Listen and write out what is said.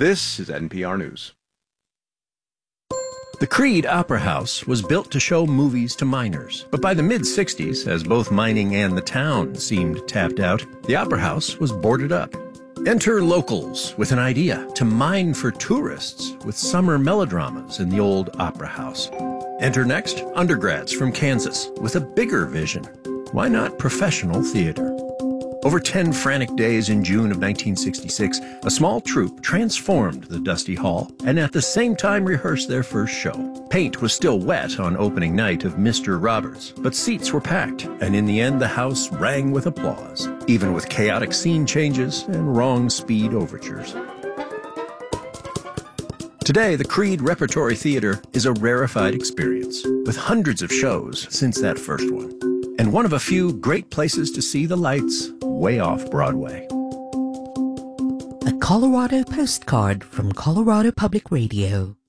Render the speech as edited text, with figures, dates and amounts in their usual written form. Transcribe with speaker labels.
Speaker 1: This is NPR News.
Speaker 2: The Creed Opera House was built to show movies to miners, but by the mid-'60s, as both mining and the town seemed tapped out, the Opera House was boarded up. Enter locals with an idea to mine for tourists with summer melodramas in the old Opera House. Enter next undergrads from Kansas with a bigger vision. Why not professional theater? Over 10 frantic days in June of 1966, a small troupe transformed the Dusty Hall and at the same time rehearsed their first show. Paint was still wet on opening night of Mr. Roberts, but seats were packed, and in the end the house rang with applause, even with chaotic scene changes and wrong speed overtures. Today, the Creed Repertory Theater is a rarefied experience, with hundreds of shows since that first one, and one of a few great places to see the lights way off Broadway.
Speaker 3: A Colorado postcard from Colorado Public Radio.